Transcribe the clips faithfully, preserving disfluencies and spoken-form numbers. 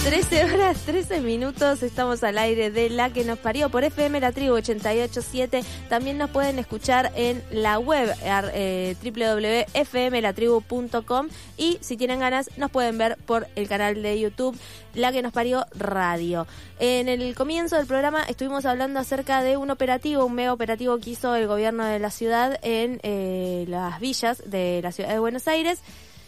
trece horas, trece minutos, estamos al aire de La que nos parió por F M La Tribu ochenta y ocho punto siete. También nos pueden escuchar en la web eh, doble u doble u doble u punto f m la tribu punto com y si tienen ganas nos pueden ver por el canal de YouTube La que nos parió Radio. En el comienzo del programa estuvimos hablando acerca de un operativo, un mega operativo que hizo el gobierno de la ciudad en eh, las villas de la ciudad de Buenos Aires.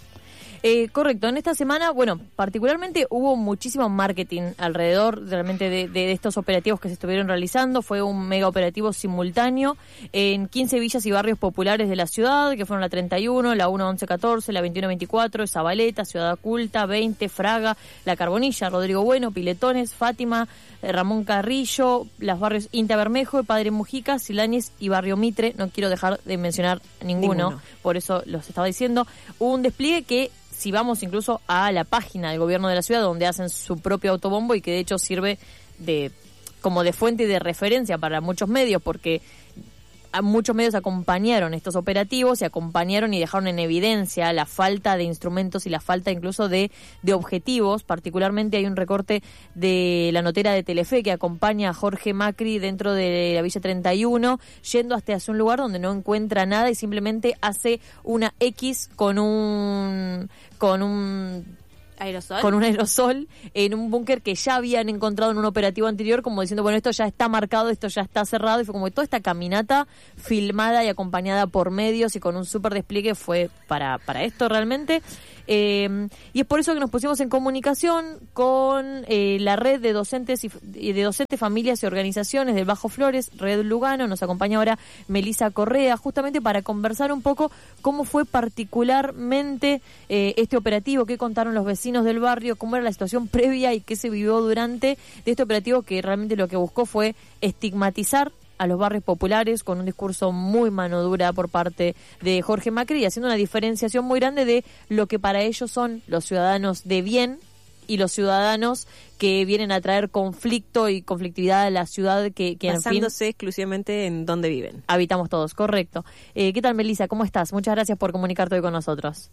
Eh, correcto, en esta semana, bueno, particularmente hubo muchísimo marketing alrededor realmente de, de, de estos operativos que se estuvieron realizando. Fue un mega operativo simultáneo en quince villas y barrios populares de la ciudad, que fueron la treinta y uno, la uno once catorce, la veintiuno veinticuatro, Zabaleta, Ciudad Oculta, veinte, Fraga, La Carbonilla, Rodrigo Bueno, Piletones, Fátima, eh, Ramón Carrillo, los barrios Inta Bermejo, Padre Mujica, Siláñez y Barrio Mitre. No quiero dejar de mencionar ninguno, ninguno. Por eso los estaba diciendo. Hubo un despliegue que, si vamos incluso a la página del gobierno de la ciudad, donde hacen su propio autobombo y que de hecho sirve de como de fuente de referencia para muchos medios, porque a muchos medios acompañaron estos operativos y acompañaron y dejaron en evidencia la falta de instrumentos y la falta incluso de, de objetivos. Particularmente hay un recorte de la notera de Telefe que acompaña a Jorge Macri dentro de la Villa treinta y uno, yendo hasta hacia un lugar donde no encuentra nada y simplemente hace una X con un con un ¿Aerosol? Con un aerosol en un búnker que ya habían encontrado en un operativo anterior, como diciendo, bueno, esto ya está marcado, esto ya está cerrado, y fue como que toda esta caminata filmada y acompañada por medios y con un súper despliegue fue para, para esto realmente. Eh, y es por eso que nos pusimos en comunicación con eh, la red de docentes y de docentes, familias y organizaciones del Bajo Flores, Red Lugano. Nos acompaña ahora Melissa Correa, justamente para conversar un poco cómo fue particularmente eh, este operativo, qué contaron los vecinos del barrio, cómo era la situación previa y qué se vivió durante de este operativo, que realmente lo que buscó fue estigmatizar a los barrios populares con un discurso muy mano dura por parte de Jorge Macri y haciendo una diferenciación muy grande de lo que para ellos son los ciudadanos de bien y los ciudadanos que vienen a traer conflicto y conflictividad a la ciudad que, que basándose en fin, exclusivamente en dónde viven. Habitamos todos, correcto. Eh, ¿Qué tal, Melissa? ¿Cómo estás? Muchas gracias por comunicarte hoy con nosotros.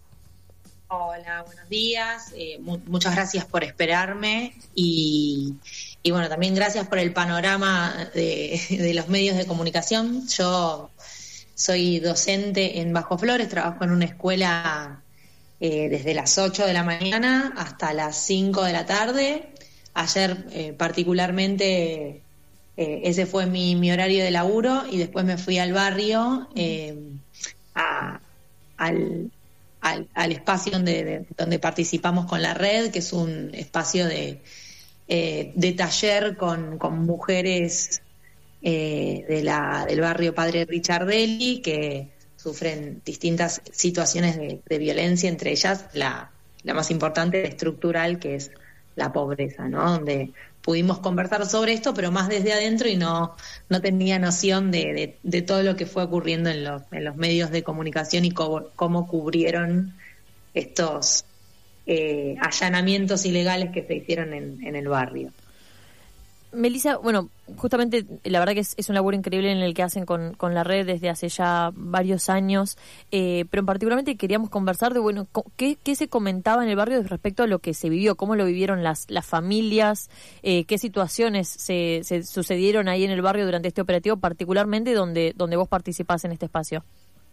Hola, buenos días. Eh, mu- muchas gracias por esperarme y, y bueno, también gracias por el panorama de, de los medios de comunicación. Yo soy docente en Bajo Flores, trabajo en una escuela eh, desde las ocho de la mañana hasta las cinco de la tarde. Ayer eh, particularmente eh, ese fue mi, mi horario de laburo y después me fui al barrio eh, a, al... Al, al espacio donde, de, donde participamos con la red, que es un espacio de, eh, de taller con, con mujeres eh, de la, del barrio Padre Richardelli, que sufren distintas situaciones de, de violencia, entre ellas la, la más importante, estructural, que es la pobreza, ¿no? Donde pudimos conversar sobre esto, pero más desde adentro y no, no tenía noción de, de, de todo lo que fue ocurriendo en los, en los medios de comunicación y cómo, cómo cubrieron estos eh, allanamientos ilegales que se hicieron en, en el barrio. Melissa, bueno, justamente la verdad que es, es un laburo increíble en el que hacen con, con la red desde hace ya varios años, eh, pero en particularmente queríamos conversar de, bueno, ¿qué, qué se comentaba en el barrio respecto a lo que se vivió? ¿Cómo lo vivieron las, las familias? Eh, ¿Qué situaciones se, se sucedieron ahí en el barrio durante este operativo, particularmente donde, donde vos participás en este espacio?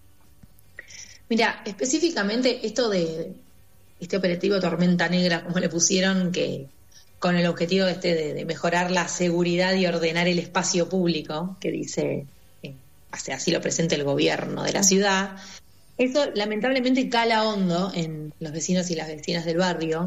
Mira, específicamente esto de este operativo Tormenta Negra, como le pusieron, que con el objetivo este de, de mejorar la seguridad y ordenar el espacio público, que dice, eh, así lo presenta el gobierno de la ciudad. Eso lamentablemente cala hondo en los vecinos y las vecinas del barrio,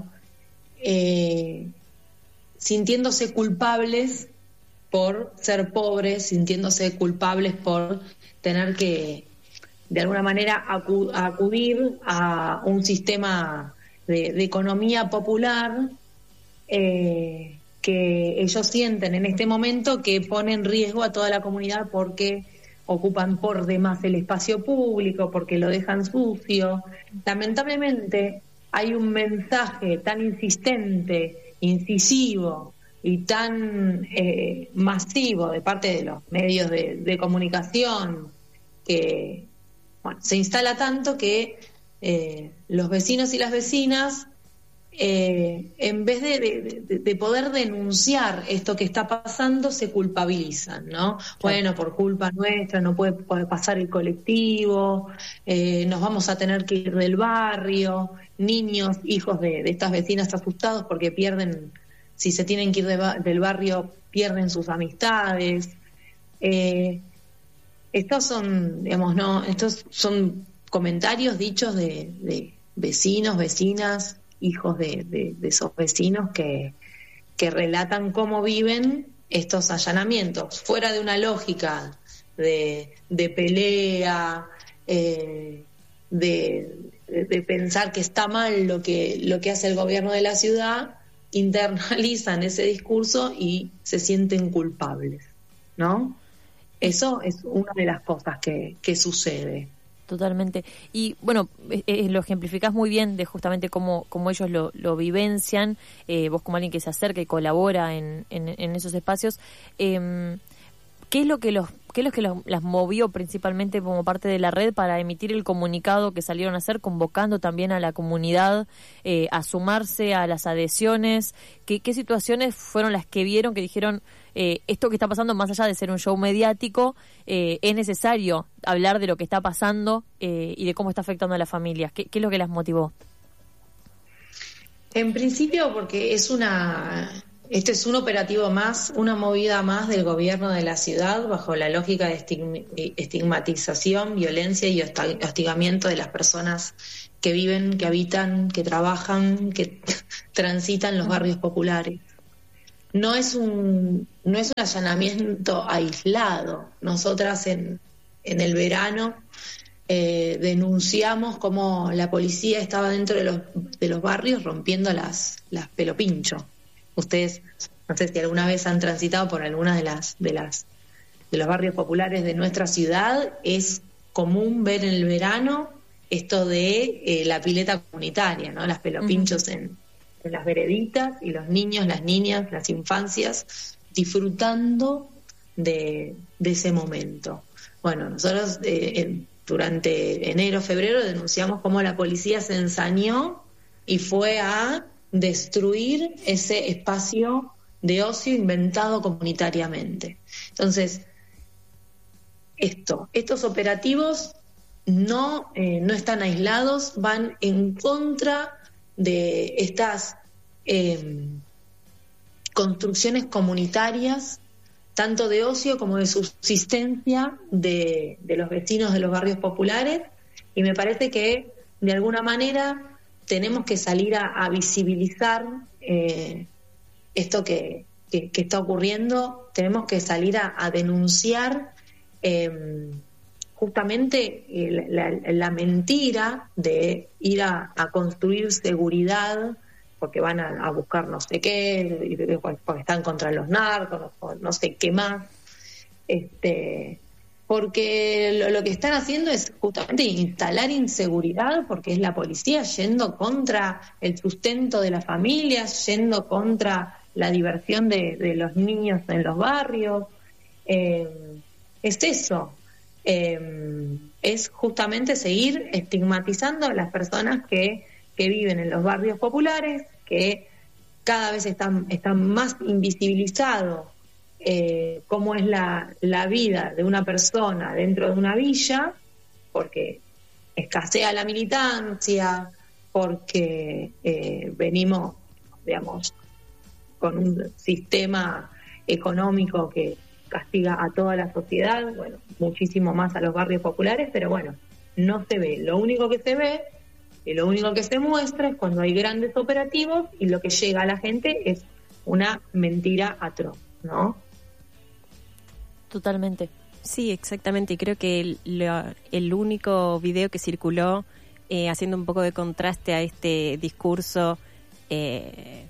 eh, sintiéndose culpables por ser pobres, sintiéndose culpables por tener que, de alguna manera, acu- acudir a un sistema de, de economía popular, Eh, que ellos sienten en este momento que pone en riesgo a toda la comunidad porque ocupan por demás el espacio público, porque lo dejan sucio. Lamentablemente hay un mensaje tan insistente, incisivo y tan eh, masivo de parte de los medios de, de comunicación que bueno, se instala tanto que eh, los vecinos y las vecinas eh, en vez de, de, de poder denunciar esto que está pasando, se culpabilizan, ¿no? Claro. Bueno, por culpa nuestra no puede, puede pasar el colectivo, eh, nos vamos a tener que ir del barrio, niños, hijos de, de estas vecinas asustados porque pierden, si se tienen que ir de, del barrio, pierden sus amistades. Eh, estos son, digamos, no, estos son comentarios dichos de, de vecinos, vecinas, hijos de, de, de esos vecinos que, que relatan cómo viven estos allanamientos, fuera de una lógica de, de pelea, eh, de, de, de pensar que está mal lo que, lo que hace el gobierno de la ciudad, internalizan ese discurso y se sienten culpables, ¿no? Eso es una de las cosas que, que sucede. Totalmente. Y bueno, eh, lo ejemplificás muy bien de justamente cómo, cómo ellos lo, lo vivencian, eh, vos como alguien que se acerca y colabora en, en, en esos espacios. Eh, ¿Qué es lo que los qué es lo que los, las movió principalmente como parte de la red para emitir el comunicado que salieron a hacer, convocando también a la comunidad eh, a sumarse a las adhesiones? ¿Qué, qué situaciones fueron las que vieron que dijeron eh, esto que está pasando, más allá de ser un show mediático, eh, es necesario hablar de lo que está pasando eh, y de cómo está afectando a las familias? ¿Qué, qué es lo que las motivó? En principio porque es una... Este es un operativo más, una movida más del gobierno de la ciudad bajo la lógica de estigmatización, violencia y hostigamiento de las personas que viven, que habitan, que trabajan, que transitan los barrios populares. No es un, no es un allanamiento aislado. Nosotras en, en el verano eh, denunciamos cómo la policía estaba dentro de los, de los barrios rompiendo las, las pelopincho. Ustedes, no sé si alguna vez han transitado por algunas de las de las de los barrios populares de nuestra ciudad, es común ver en el verano esto de eh, la pileta comunitaria, ¿no? Las pelopinchos uh-huh. en, en las vereditas y los niños, las niñas, las infancias disfrutando de, de ese momento. Bueno, nosotros eh, en, durante enero, febrero denunciamos cómo la policía se ensañó y fue a destruir ese espacio de ocio inventado comunitariamente. Entonces, esto, estos operativos no, eh, no están aislados, van en contra de estas eh, construcciones comunitarias, tanto de ocio como de subsistencia de, de los vecinos de los barrios populares, y me parece que de alguna manera tenemos que salir a, a visibilizar eh, esto que, que, que está ocurriendo, tenemos que salir a, a denunciar eh, justamente eh, la, la mentira de ir a, a construir seguridad porque van a, a buscar no sé qué, porque están contra los narcos, no, no sé qué más, este porque lo, lo que están haciendo es justamente instalar inseguridad, porque es la policía yendo contra el sustento de las familias, yendo contra la diversión de, de los niños en los barrios. Eh, es eso, eh, es justamente seguir estigmatizando a las personas que, que viven en los barrios populares, que cada vez están, están más invisibilizados. Eh, cómo es la, la vida de una persona dentro de una villa, porque escasea la militancia, porque eh, venimos, digamos, con un sistema económico que castiga a toda la sociedad, bueno, muchísimo más a los barrios populares, pero bueno, no se ve. Lo único que se ve y lo único que se muestra es cuando hay grandes operativos y lo que llega a la gente es una mentira atroz, ¿no? Totalmente. Sí, exactamente. Y creo que el, lo, el único video que circuló, eh, haciendo un poco de contraste a este discurso eh,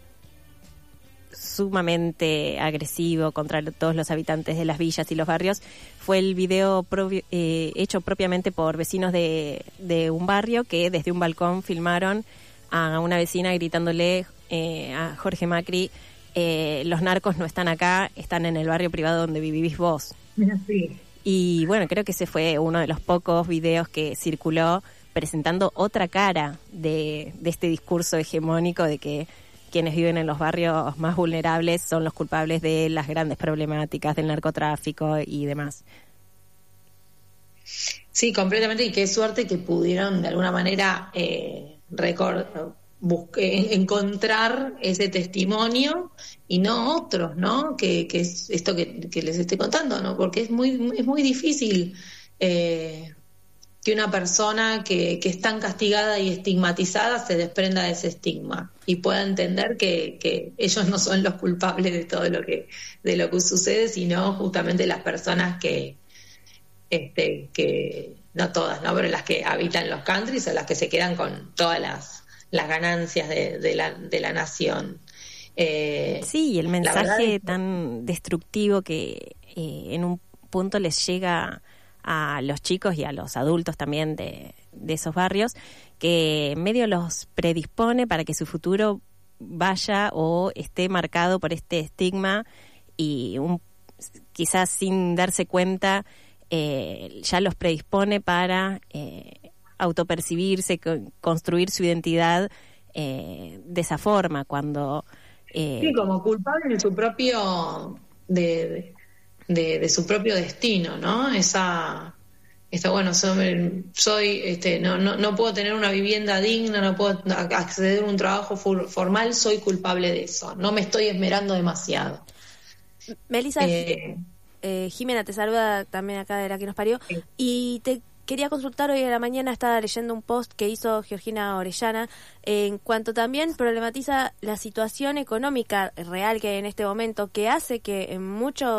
sumamente agresivo contra todos los habitantes de las villas y los barrios, fue el video propio, eh, hecho propiamente por vecinos de, de un barrio que desde un balcón filmaron a una vecina gritándole eh, a Jorge Macri: Eh, los narcos no están acá, están en el barrio privado donde vivís vos. Sí. Y bueno, creo que ese fue uno de los pocos videos que circuló presentando otra cara de, de este discurso hegemónico de que quienes viven en los barrios más vulnerables son los culpables de las grandes problemáticas del narcotráfico y demás. Sí, completamente, y qué suerte que pudieron de alguna manera eh, record, busque, encontrar ese testimonio y no otros, ¿no? Que, que es esto que, que les estoy contando, ¿no? Porque es muy, es muy difícil eh, que una persona que, que es tan castigada y estigmatizada se desprenda de ese estigma y pueda entender que, que ellos no son los culpables de todo lo que, de lo que sucede, sino justamente las personas que Este, que no todas, ¿no? Pero las que habitan los countries son las que se quedan con todas las, las ganancias de, de, la, de la nación. Eh, sí, el mensaje es... tan destructivo que eh, en un punto les llega a los chicos y a los adultos también de, de esos barrios, que medio los predispone para que su futuro vaya o esté marcado por este estigma y un, quizás sin darse cuenta Eh, ya los predispone para eh, autopercibirse, co- construir su identidad eh, de esa forma, cuando... Eh, sí, como culpable de su propio de, de, de su propio destino, ¿no? Esa, esa bueno, soy, soy este, no, no, no puedo tener una vivienda digna, no puedo acceder a un trabajo formal, soy culpable de eso, no me estoy esmerando demasiado. Melissa, Eh, Eh, Jimena te saluda también acá de La que nos parió, sí. Y te quería consultar, hoy a la mañana estaba leyendo un post que hizo Georgina Orellana en cuanto también problematiza la situación económica real que hay en este momento, que hace que en muchos